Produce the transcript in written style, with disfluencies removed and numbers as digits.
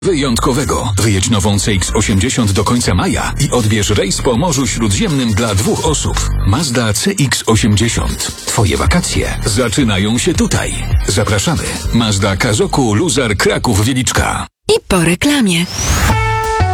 wyjątkowego. Wyjedź nową CX-80 do końca maja i odbierz rejs po Morzu Śródziemnym dla 2 osób. Mazda CX-80. Twoje wakacje zaczynają się tutaj. Zapraszamy. Mazda Kazoku Luzar Kraków Wieliczka. I po reklamie.